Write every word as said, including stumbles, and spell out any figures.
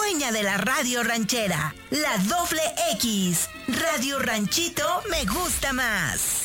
dueña de la radio ranchera, la doble X. Radio Ranchito me gusta más.